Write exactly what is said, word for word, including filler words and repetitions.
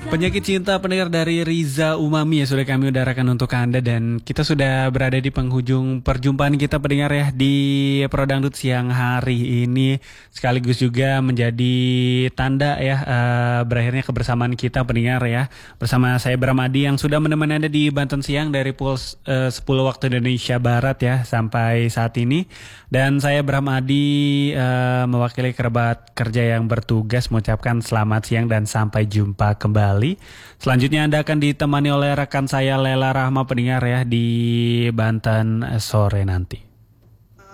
Penyakit cinta pendengar dari Riza Umami ya sudah kami udarakan untuk Anda, dan kita sudah berada di penghujung perjumpaan kita pendengar ya di Prodangdut siang hari ini, sekaligus juga menjadi tanda ya uh, berakhirnya kebersamaan kita pendengar ya, bersama saya Bram Adi yang sudah menemani Anda di Banten Siang dari pukul uh, sepuluh waktu Indonesia Barat ya sampai saat ini. Dan saya Bram Adi uh, mewakili kerabat kerja yang bertugas mengucapkan selamat siang dan sampai jumpa kembali. Selanjutnya Anda akan ditemani oleh rekan saya Lela Rahma pendengar ya di Banten sore nanti.